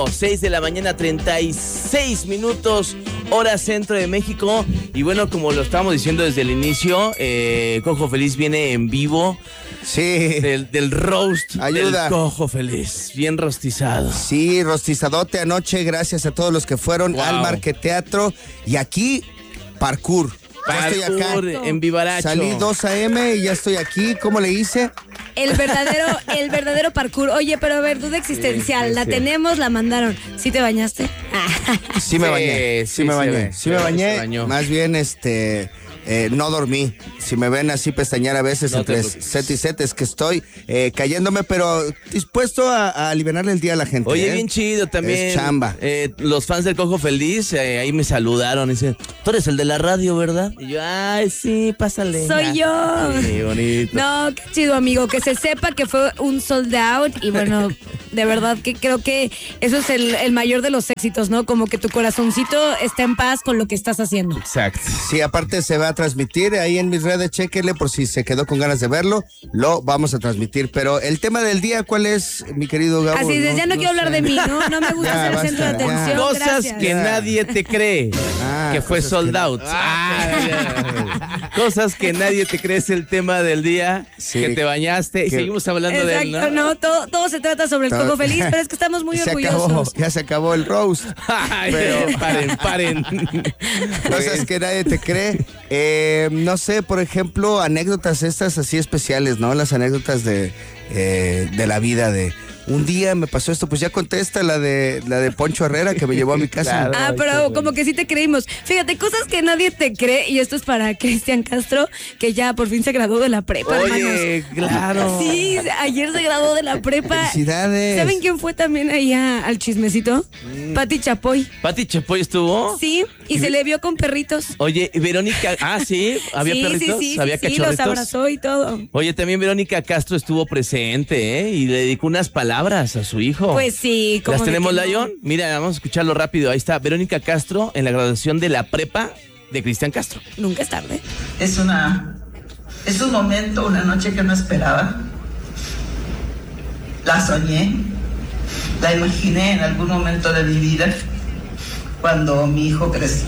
6 de la mañana, 36 minutos, hora centro de México. Y bueno, como lo estábamos diciendo desde el inicio, Cojo Feliz viene en vivo. Sí. Del roast. Ayuda. Del Cojo Feliz, bien rostizado. Sí, rostizadote anoche, gracias a todos los que fueron al Marqueteatro. Y aquí, parkour. Ya estoy acá. En Vivaracho. Salí 2 a.m. y ya estoy aquí. ¿Cómo le hice? El verdadero parkour. Oye, pero a ver, duda existencial. Sí. La tenemos, la mandaron. ¿Sí te bañaste? Sí me bañé. Sí me bañó. Más bien, no dormí. Si me ven así pestañear a veces entre set y set, es que estoy cayéndome, pero dispuesto a aliviarle el día a la gente. Oye, bien chido también. Es chamba. Los fans del Cojo Feliz ahí me saludaron y dicen, tú eres el de la radio, ¿verdad? Y yo, ay, sí, pásale. Soy yo. Sí, bonito. No, qué chido, amigo. Que se sepa que fue un sold out. Y bueno, de verdad que creo que eso es el mayor de los éxitos, ¿no? Como que tu corazoncito está en paz con lo que estás haciendo. Exacto. Sí, aparte se va a transmitir ahí en mis redes, chéquenle por si se quedó con ganas de verlo, lo vamos a transmitir. Pero el tema del día, ¿cuál es, mi querido Gabo? Así es, ya no quiero hablar de mí, ¿no? No me gusta ser el centro de atención. Cosas gracias. que nadie te cree que fue sold out. Cosas que nadie te cree es el tema del día, que te bañaste. Y seguimos hablando de él, ¿no? No, todo se trata sobre el Cojo Feliz, pero es que estamos muy orgullosos. Ya se acabó el roast. Pero paren. Cosas que nadie te cree. No sé, por ejemplo, anécdotas estas así especiales, ¿no? Las anécdotas de la vida de... Un día me pasó esto, pues ya contesta la de Poncho Herrera que me llevó a mi casa. Claro, pero como que sí te creímos. Fíjate, cosas que nadie te cree, y esto es para Cristian Castro, que ya por fin se graduó de la prepa, Oye, hermanos. Claro. Sí, ayer se graduó de la prepa. Felicidades. ¿Saben quién fue también ahí al chismecito? Pati Chapoy. ¿Pati Chapoy estuvo? Sí, y se le vio con perritos. Oye, Verónica, sí, había perritos, había cachorritos. Sí, los abrazó y todo. Oye, también Verónica Castro estuvo presente, y le dedicó unas palabras a su hijo. Pues sí. ¿Las tenemos, Lion? Mira, vamos a escucharlo rápido. Ahí está Verónica Castro en la graduación de la prepa de Cristian Castro. Nunca es tarde. Es un momento, una noche que no esperaba. La soñé, la imaginé en algún momento de mi vida cuando mi hijo creció.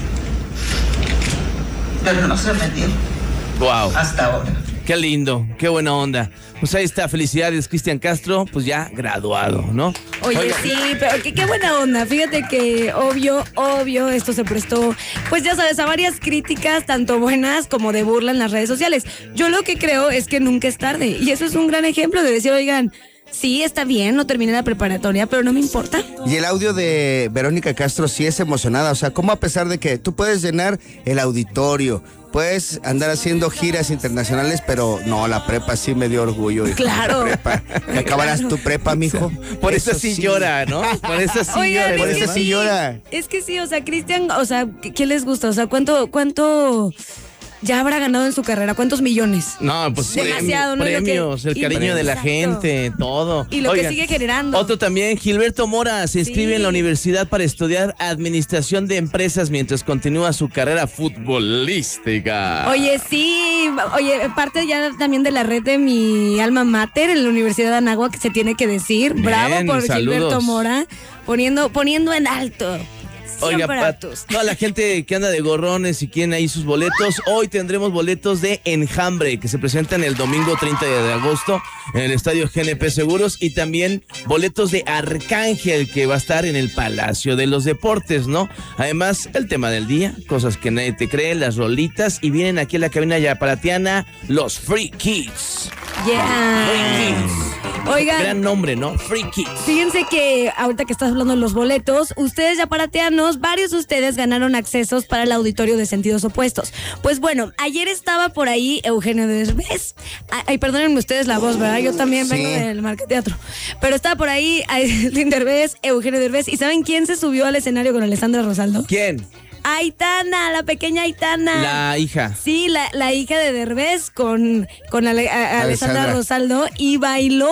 Pero no se me dio. Wow. Hasta ahora. Qué lindo, qué buena onda. Pues ahí está, felicidades, Cristian Castro, pues ya graduado, ¿no? Oye, sí, pero qué buena onda. Fíjate que obvio, esto se prestó, pues ya sabes, a varias críticas, tanto buenas como de burla en las redes sociales. Yo lo que creo es que nunca es tarde, y eso es un gran ejemplo de decir, oigan, sí, está bien, no terminé la preparatoria, pero no me importa. Y el audio de Verónica Castro sí es emocionada, o sea, como a pesar de que tú puedes llenar el auditorio, puedes andar haciendo giras internacionales, pero no, la prepa sí me dio orgullo. Hijo. Claro. ¿Que acabarás tu prepa, mijo? Por eso sí llora, ¿no? Por eso sí Oigan, llora. Por eso sí llora. Es que sí, o sea, Cristian, o sea, ¿qué les gusta? O sea, ¿cuánto ya habrá ganado en su carrera? ¿Cuántos millones? No, pues demasiado, ¿no? Premios, el cariño de la gente, todo. Y lo que sigue generando. Otro también, Gilberto Mora se inscribe en la universidad para estudiar administración de empresas mientras continúa su carrera futbolística. Oye, sí, parte ya también de la red de mi alma mater en la Universidad de Anáhuac, que se tiene que decir. Bien, bravo por saludos. Gilberto Mora, poniendo en alto. Oiga, para toda la gente que anda de gorrones y quieren ahí sus boletos, hoy tendremos boletos de Enjambre, que se presentan el domingo 30 de agosto en el Estadio GNP Seguros, y también boletos de Arcángel, que va a estar en el Palacio de los Deportes, ¿no? Además, el tema del día, cosas que nadie te cree, las rolitas, y vienen aquí en la cabina yaparatiana los Free Kids. Yeah. Free Kids. Oigan, gran nombre, ¿no? Free Kids. Fíjense que ahorita que estás hablando de los boletos, ustedes yaparatianos, varios de ustedes ganaron accesos para el auditorio de Sentidos Opuestos. Pues bueno, ayer estaba por ahí Eugenio Derbez. Ay, perdónenme ustedes la voz, ¿verdad? Yo también vengo del Marqueteatro. Pero estaba por ahí Derbez, Eugenio Derbez. ¿Y saben quién se subió al escenario con Alessandra Rosaldo? ¿Quién? Aitana, la pequeña Aitana. La hija. Sí, la hija de Derbez con Alessandra Rosaldo, y bailó.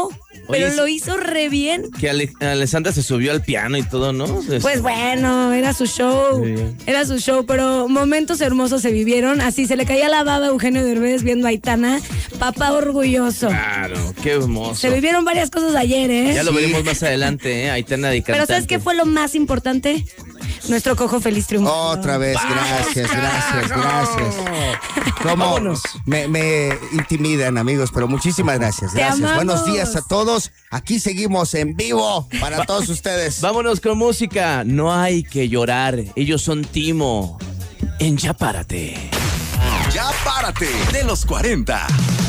pero Oye, lo hizo re bien. Que Alessandra se subió al piano y todo, ¿no? Pues bueno, era su show. Sí. Era su show, pero momentos hermosos se vivieron. Así se le caía la baba a Eugenio Derbez viendo a Aitana. Papá orgulloso. Claro, qué hermoso. Se vivieron varias cosas ayer, ¿eh? Ya lo veremos más adelante, ¿eh? Aitana de cantante. Pero ¿sabes qué fue lo más importante? Nuestro cojo feliz triunfo. Otra vez, gracias. ¿Cómo? Me intimidan, amigos, pero muchísimas gracias. Te amamos. Buenos días a todos. Aquí seguimos en vivo para todos ustedes. Vámonos con música. No hay que llorar. Ellos son Timo. En Ya Párate. Ya Párate de los 40.